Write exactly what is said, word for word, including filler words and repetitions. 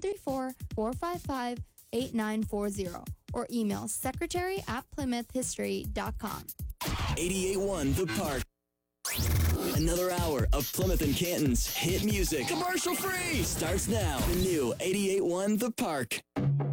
three four, four five five, eight nine four zero or email secretary at plymouth history dot com. eighty-eight point one The Park. Another hour of Plymouth and Canton's hit music, commercial free, starts now. The new eighty-eight point one The Park.